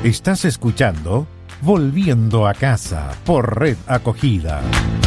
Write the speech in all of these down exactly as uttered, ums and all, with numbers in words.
Estás escuchando Volviendo a Casa por Red Acogida.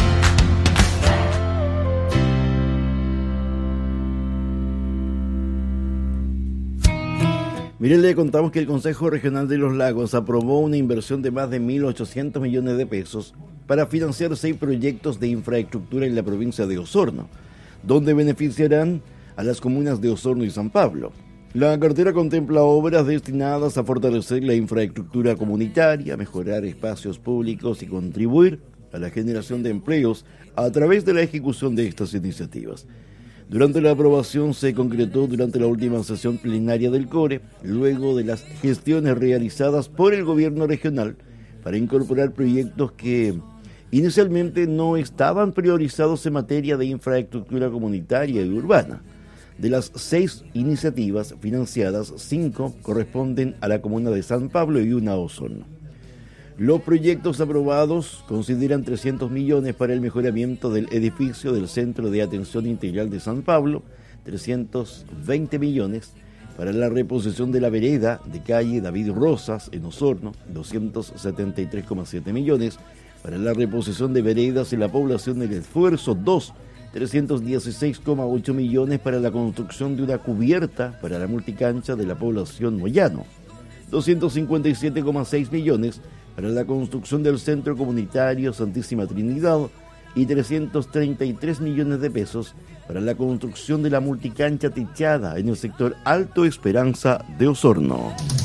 Miren, le contamos que el Consejo Regional de los Lagos aprobó una inversión de más de mil ochocientos millones de pesos para financiar seis proyectos de infraestructura en la provincia de Osorno, donde beneficiarán a las comunas de Osorno y San Pablo. La cartera contempla obras destinadas a fortalecer la infraestructura comunitaria, mejorar espacios públicos y contribuir a la generación de empleos a través de la ejecución de estas iniciativas. Durante la aprobación se concretó durante la última sesión plenaria del CORE, luego de las gestiones realizadas por el gobierno regional para incorporar proyectos que inicialmente no estaban priorizados en materia de infraestructura comunitaria y urbana. De las seis iniciativas financiadas, cinco corresponden a la comuna de San Pablo y una a Osorno. Los proyectos aprobados consideran trescientos millones para el mejoramiento del edificio del Centro de Atención Integral de San Pablo, trescientos veinte millones para la reposición de la vereda de calle David Rosas en Osorno, doscientos setenta y tres coma siete millones para la reposición de veredas en la población del Esfuerzo dos, trescientos dieciséis coma ocho millones para la construcción de una cubierta para la multicancha de la población Moyano, doscientos cincuenta y siete coma seis millones para la construcción del Centro Comunitario Santísima Trinidad y trescientos treinta y tres millones de pesos para la construcción de la multicancha techada en el sector Alto Esperanza de Osorno.